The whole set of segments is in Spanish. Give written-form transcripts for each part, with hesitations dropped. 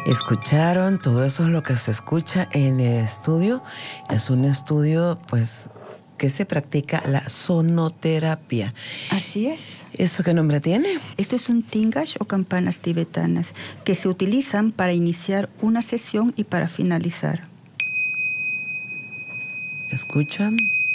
Escucharon, todo eso es lo que se escucha en el estudio. Es un estudio, pues, que se practica la sonoterapia. Así es. ¿Eso qué nombre tiene? Esto es un tingash o campanas tibetanas que se utilizan para iniciar una sesión y para finalizar. ¿Escuchan?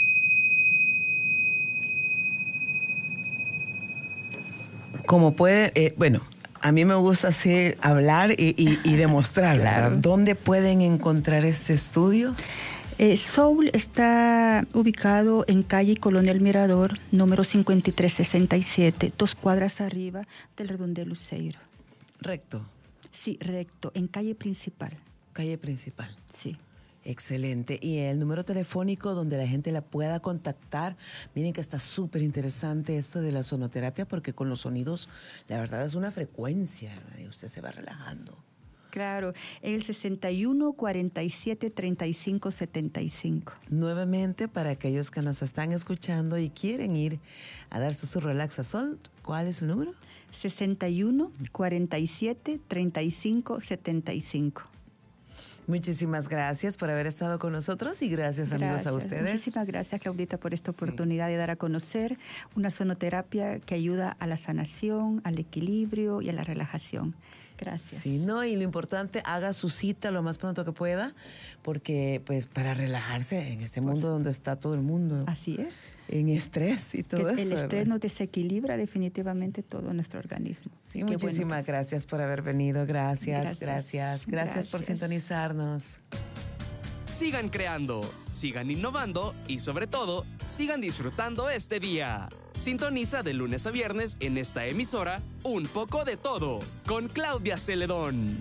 Como puede, bueno, a mí me gusta así hablar y demostrar, Claro. ¿verdad? ¿Dónde pueden encontrar este estudio? Soul está ubicado en calle Coronel Mirador, número 5367, 2 cuadras arriba del Redondel Luceiro. Recto. Sí, recto, en calle principal. Calle principal. Sí. Excelente. Y el número telefónico donde la gente la pueda contactar. Miren que está súper interesante esto de la sonoterapia porque con los sonidos, la verdad es una frecuencia, ¿verdad? Y usted se va relajando. Claro, el 61 47 35 75. Nuevamente, para aquellos que nos están escuchando y quieren ir a darse su relaxación, ¿cuál es el número? 61 47 35 75. Muchísimas gracias por haber estado con nosotros y gracias amigos a ustedes. Muchísimas gracias, Claudita, por esta oportunidad de dar a conocer una sonoterapia que ayuda a la sanación, al equilibrio y a la relajación. Gracias. Sí, no, y lo importante, haga su cita lo más pronto que pueda, porque pues para relajarse en este mundo donde está todo el mundo. Así es. En estrés y todo eso. El estrés ¿verdad? nos desequilibra definitivamente todo nuestro organismo. Sí, muchísimas gracias por haber venido. Gracias. Gracias por sintonizarnos. Sigan creando, sigan innovando y sobre todo, sigan disfrutando este día. Sintoniza de lunes a viernes en esta emisora Un poco de todo con Claudia Celedón.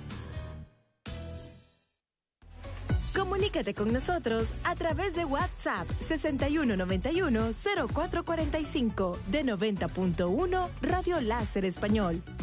Comunícate con nosotros a través de WhatsApp 6191-0445 de 90.1 Radio Láser Español.